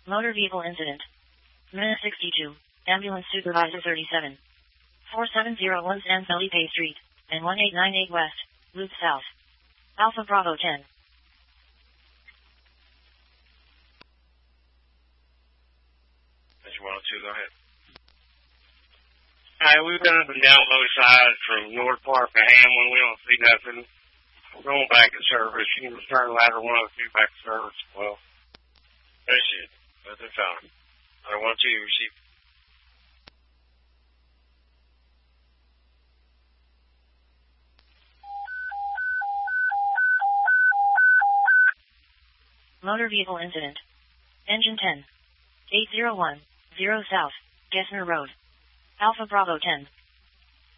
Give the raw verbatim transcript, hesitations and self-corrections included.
Motor vehicle incident. Minute sixty-two. Ambulance supervisor thirty-seven. four seven zero one San Felipe Street, and one eight nine eight West, Loop South. Alpha Bravo ten. one oh two, go ahead. Alright, we've been up and down both sides from North Park to Hamlin. We don't see nothing. We're going back to service. You can return ladder one oh two back to service. Well, that's it. Nothing found. I want you to receive. Motor vehicle incident. Engine ten. eight zero one, zero South, Gessner Road. Alpha Bravo ten.